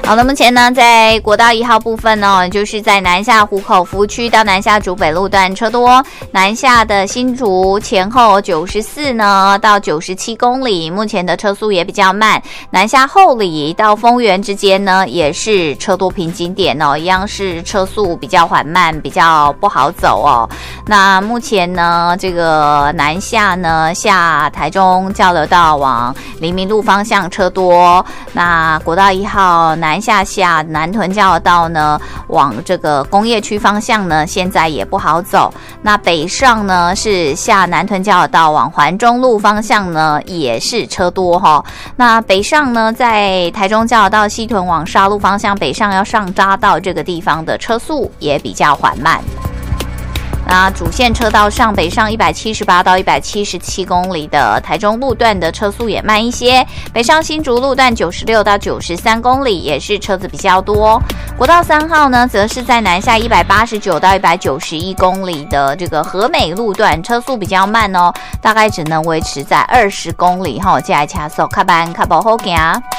好，那目前呢，在国道1号部分呢，就是在南下湖口福区到南下竹北路段车多，南下的新竹前后94呢到97公里，目前的车速也比较慢。南下后里到丰原之间呢，也是车多瓶颈点哦，一样是车速比较缓慢，比较不好走哦。那目前呢，这个南下呢，下台中交流道往黎明路方向车多，那国道1号南下南屯交流道呢，往这个工业区方向呢，现在也不好走。那北上呢，是下南屯交流道往环中路方向呢，也是车多哈。那北上呢，在台中交流道西屯往沙鹿方向北上要上匝道这个地方的车速也比较缓慢。那主线车道上北上178到177公里的台中路段的车速也慢一些，北上新竹路段96到93公里也是车子比较多。国道3号呢，则是在南下189到191公里的这个和美路段车速比较慢哦，大概只能维持在20公里哈，接下来车速较慢较不好行。